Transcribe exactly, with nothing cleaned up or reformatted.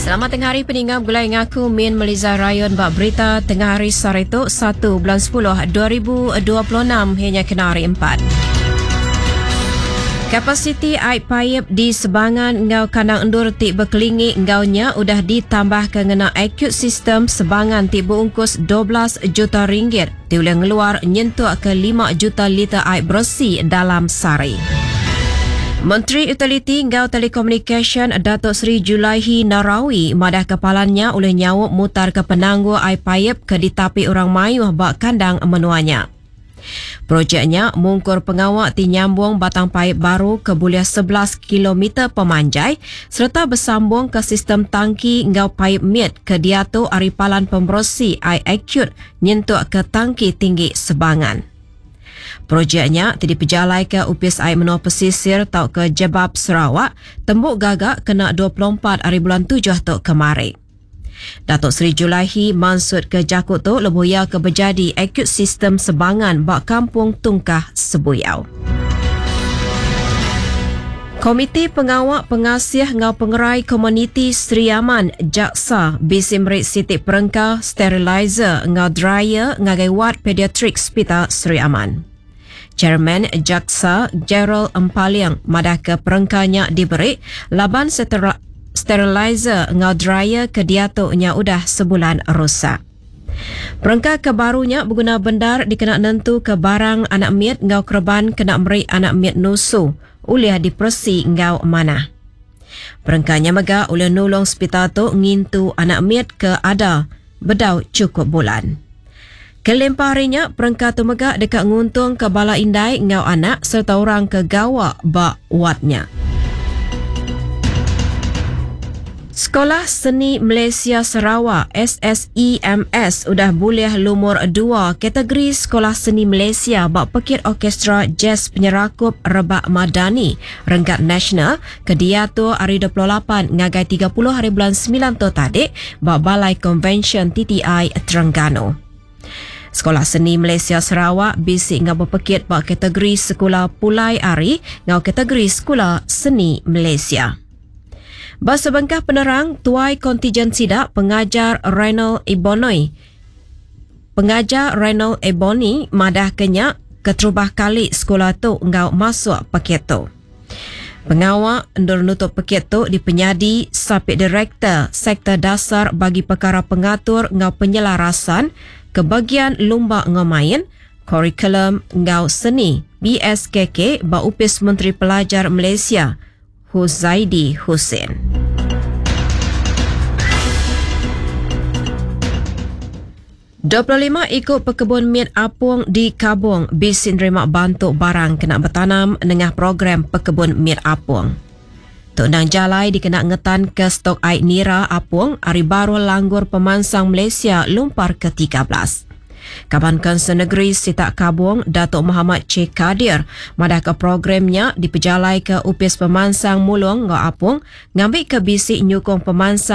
Selamat tengah hari peninggal gulai ngaku Min Meliza Rayon bak berita tengah hari Sarito satu bulan sepuluh dua ribu dua puluh enam hingga kena hari empat. Kapasiti air paip di sebangan ngau kandang endur tik berkelingi ngaunya udah ditambah kengena acute system sebangan tik berungkus dua belas juta ringgit. Diulang ngeluar nyentuh ke lima juta liter air bersih dalam sehari. Menteri Utiliti Ngau Telekomunikasi Datuk Seri Julaihi Narawi madah kepalanya oleh nyawuk mutar ke penangguh air paip ke ditapi orang mayuh bak kandang menuanya. Projeknya mungkur pengawak ti nyambung batang paip baru ke buliah sebelas kilometer pemanjai serta bersambung ke sistem tangki ngau paip mit ke diatu aripalan pembersih air acute nyentuh ke tangki tinggi sebangan. Projeknya tidak diperjalai ke upis air menua pesisir tau ke Jebab Sarawak, tembuk gagak kena dua puluh empat hari bulan tujuh tu kemari. Datuk Seri Julaihi mansud ke jakut tu lebuya ke berjadi acute sistem sebangan bak kampung Tungkah Sebuyau. Komiti Pengawak Pengasih Ngau Pengerai Komuniti Seri Aman Jaksa bisimrit sitik perengkah sterilizer ngau dryer ngagai wad pediatrik Hospital Seri Aman. Chairman Jaksa Gerald Empaliang madah ke perengkanya diberi laban ster- sterilizer ngau dryer ke diatuknya udah sebulan rosak. Perengkah kebarunya berguna bendar dikena nentu ke barang anak miet ngau kerban kena meri anak miet nusu uliah dipersi ngau mana. Perengkahnya mega uliah nulung hospital tu ngintu anak miet ke ada bedau cukup bulan. Kelempah harinya, perengkah tu megak dekat nguntung ke bala indai ngau anak serta orang ke gawak bak wadnya. Sekolah Seni Malaysia Sarawak S S E M S udah buliah lumur dua kategori Sekolah Seni Malaysia bak pekit orkestra jazz penyerakup Rebak Madani Renggat Nasional ke dia tu hari dua puluh lapan ngagai tiga puluh hari bulan sembilan tu tadi bak Balai Convention T T I Terengganu. Sekolah Seni Malaysia Sarawak bisik ngau berpekit bak kategori Sekolah Pulai Ari ngau kategori Sekolah Seni Malaysia. Bas sebengkah penerang tuai kontijen sidak pengajar Renal Ebonoi. Pengajar Renal Ebonoi madah kenyak keterubah kali sekolah tu ngau masuk paket tu. Pengawak endur nutup paket tu di penyadi Sapit Direktor Sektor Dasar bagi perkara pengatur ngau penyelarasan ke bagian lumba ngamain kurikulum ngau seni B S K K ba upis Menteri Pelajar Malaysia Huzaidi Hussein. dua puluh lima ikut pekebun miet apung di Kabung bisin terima bantu barang kena bertanam dengan program pekebun miet apung. Tok Nang Jalai dikena ngetan ke stok air nira apung hari baru langgur pemansang Malaysia lumpar ke tiga belas. Kaban Kanser Negeri Sitak Kabung Datuk Muhammad C. Kadir madah ke programnya diperjalai ke upis pemansang mulung ngau apung ngambil ke bisik nyukung pemansang